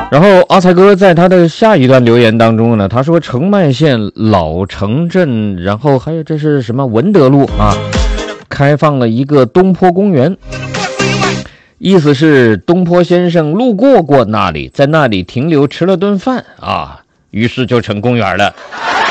然后阿才哥在他的下一段留言当中呢，他说澄迈县老城镇，然后还有这是什么文德路啊，开放了一个东坡公园，意思是东坡先生路过那里，在那里停留吃了顿饭啊，于是就成公园了。